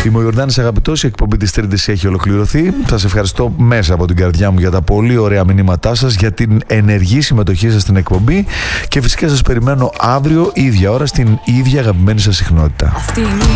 Είμαι ο Ιορδάνης Αγαπητός, η εκπομπή της Τρίτης έχει ολοκληρωθεί. Σας ευχαριστώ μέσα από την καρδιά μου για τα πολύ ωραία μηνύματά σας, για την ενεργή συμμετοχή σας στην εκπομπή και φυσικά σας περιμένω αύριο ίδια ώρα στην ίδια αγαπημένη σας συχνότητα.